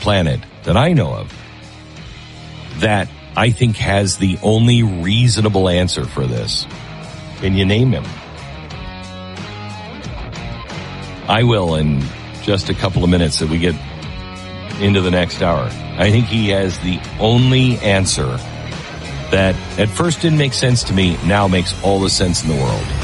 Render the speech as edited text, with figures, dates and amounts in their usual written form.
planet that I know of that I think has the only reasonable answer for this. Can you name him? I will in just a couple of minutes that we get into the next hour. I think he has the only answer that at first didn't make sense to me, now makes all the sense in the world.